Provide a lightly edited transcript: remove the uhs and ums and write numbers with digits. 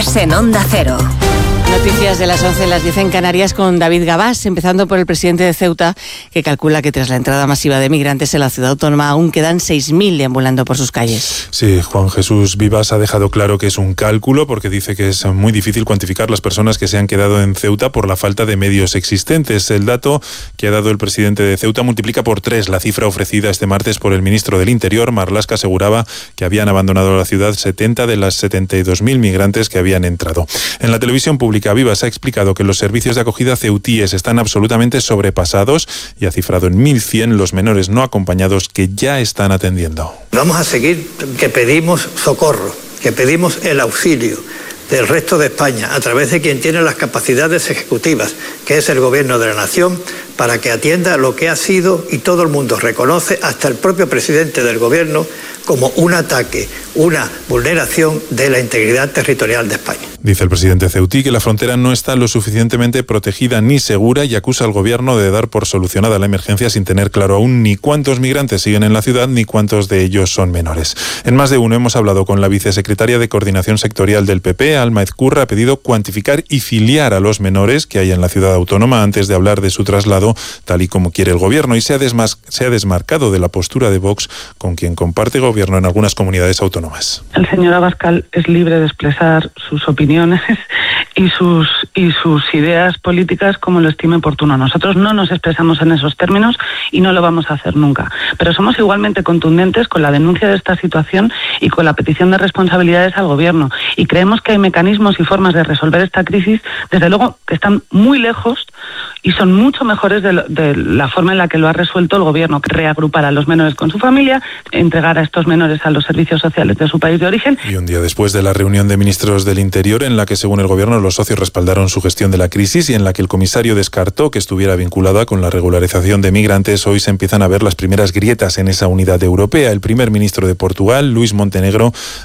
En Onda Cero. Noticias de las 11, las 10 en Canarias con David Gabás, empezando por el presidente de Ceuta, que calcula que tras la entrada masiva de migrantes en la ciudad autónoma aún quedan 6.000 deambulando por sus calles. Sí, Juan Jesús Vivas ha dejado claro que es un cálculo porque dice que es muy difícil cuantificar las personas que se han quedado en Ceuta por la falta de medios existentes. El dato que ha dado el presidente de Ceuta multiplica por 3 la cifra ofrecida este martes por el ministro del Interior. Marlaska aseguraba que habían abandonado la ciudad 70 de las 72.000 migrantes que habían entrado. En la televisión pública, Vivas ha explicado que los servicios de acogida ceutíes están absolutamente sobrepasados y ha cifrado en 1.100 los menores no acompañados que ya están atendiendo. Vamos a seguir que pedimos socorro, que pedimos el auxilio del resto de España a través de quien tiene las capacidades ejecutivas, que es el Gobierno de la Nación, para que atienda lo que ha sido, y todo el mundo reconoce, hasta el propio presidente del Gobierno, como un ataque, una vulneración de la integridad territorial de España. Dice el presidente ceutí que la frontera no está lo suficientemente protegida ni segura y acusa al gobierno de dar por solucionada la emergencia sin tener claro aún ni cuántos migrantes siguen en la ciudad ni cuántos de ellos son menores. En Más de Uno hemos hablado con la vicesecretaria de Coordinación Sectorial del PP, Alma Ezcurra, ha pedido cuantificar y filiar a los menores que hay en la ciudad autónoma antes de hablar de su traslado, tal y como quiere el gobierno, y se ha desmarcado de la postura de Vox, con quien comparte gobierno en algunas comunidades autónomas. El señor Abascal es libre de expresar sus opiniones y sus ideas políticas como lo estime oportuno. Nosotros no nos expresamos en esos términos y no lo vamos a hacer nunca. Pero somos igualmente contundentes con la denuncia de esta situación y con la petición de responsabilidades al gobierno. Y creemos que hay mecanismos y formas de resolver esta crisis, desde luego, que están muy lejos y son mucho mejores de la forma en la que lo ha resuelto el gobierno, que reagrupar a los menores con su familia, entregar a estos menores a los servicios sociales de su país de origen. Y un día después de la reunión de ministros del Interior, en la que según el gobierno los socios respaldaron su gestión de la crisis y en la que el comisario descartó que estuviera vinculada con la regularización de migrantes, hoy se empiezan a ver las primeras grietas en esa unidad europea. El primer ministro de Portugal, Luís Montenegro,